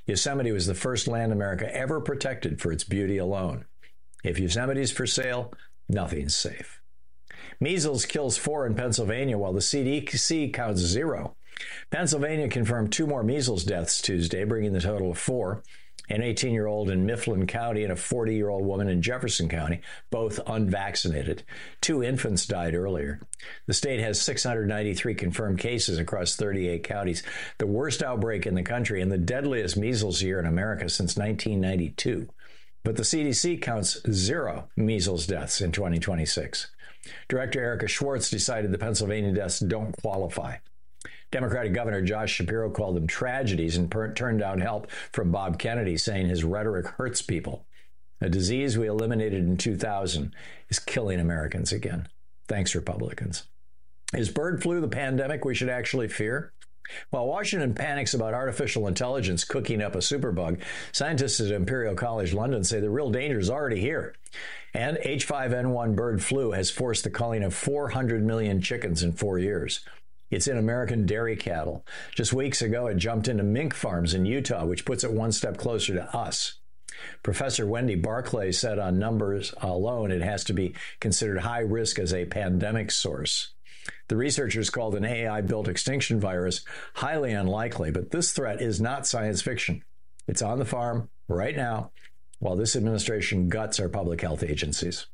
Yosemite was the first land in America ever protected for its beauty alone. If Yosemite's for sale, nothing's safe. Measles kills 4 in Pennsylvania while the CDC counts 0. Pennsylvania confirmed 2 more measles deaths Tuesday, bringing the total to 4. An 18-year-old in Mifflin County and a 40-year-old woman in Jefferson County, both unvaccinated. 2 infants died earlier. The state has 693 confirmed cases across 38 counties, the worst outbreak in the country and the deadliest measles year in America since 1992. But the CDC counts 0 measles deaths in 2026. Director Erica Schwartz decided the Pennsylvania deaths don't qualify. Democratic Governor Josh Shapiro called them tragedies and turned down help from Bob Kennedy, saying his rhetoric hurts people. A disease we eliminated in 2000 is killing Americans again. Thanks, Republicans. Is bird flu the pandemic we should actually fear? While Washington panics about artificial intelligence cooking up a superbug, scientists at Imperial College London say the real danger is already here. And H5N1 bird flu has forced the culling of 400 million chickens in 4 years. It's in American dairy cattle. Just weeks ago, it jumped into mink farms in Utah, which puts it one step closer to us. Professor Wendy Barclay said on numbers alone, it has to be considered high risk as a pandemic source. The researchers called an AI-built extinction virus highly unlikely, but this threat is not science fiction. It's on the farm right now, while this administration guts our public health agencies.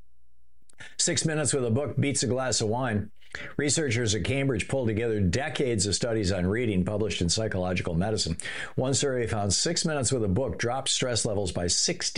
6 minutes with a book beats a glass of wine. Researchers at Cambridge pulled together decades of studies on reading published in Psychological Medicine. One survey found 6 minutes with a book dropped stress levels by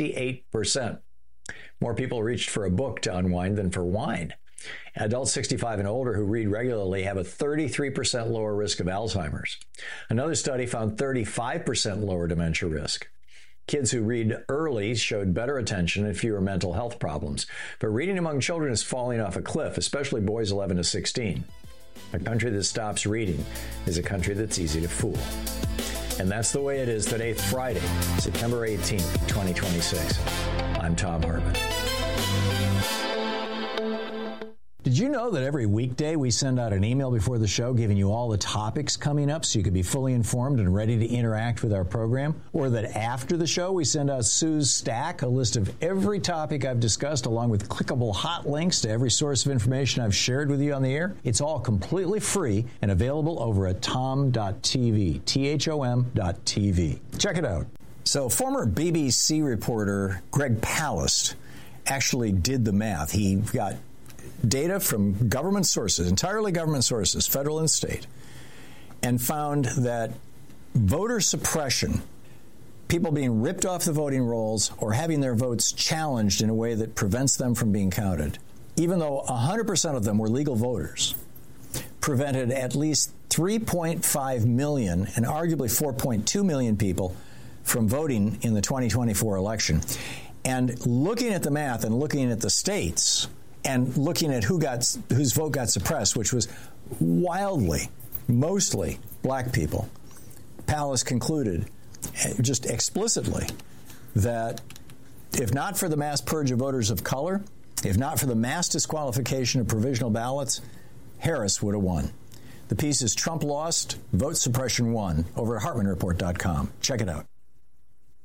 68%. More people reached for a book to unwind than for wine. Adults 65 and older who read regularly have a 33% lower risk of Alzheimer's. Another study found 35% lower dementia risk. Kids who read early showed better attention and fewer mental health problems. But reading among children is falling off a cliff, especially boys 11 to 16. A country that stops reading is a country that's easy to fool. And that's the way it is today, Friday, September 18th, 2026. I'm Thom Hartmann. Did you know that every weekday we send out an email before the show giving you all the topics coming up so you can be fully informed and ready to interact with our program? Or that after the show we send out Sue's Stack, a list of every topic I've discussed along with clickable hot links to every source of information I've shared with you on the air? It's all completely free and available over at thom.tv, THOM.tv. Check it out. So former BBC reporter Greg Palast actually did the math. He got data from government sources, entirely government sources, federal and state, and found that voter suppression, people being ripped off the voting rolls or having their votes challenged in a way that prevents them from being counted, even though 100% of them were legal voters, prevented at least 3.5 million and arguably 4.2 million people from voting in the 2024 election. And looking at the math and looking at the states and looking at whose vote got suppressed, which was wildly, mostly black people, Palast concluded just explicitly that if not for the mass purge of voters of color, if not for the mass disqualification of provisional ballots, Harris would have won. The piece is Trump Lost, Vote Suppression Won, over at HartmannReport.com. Check it out.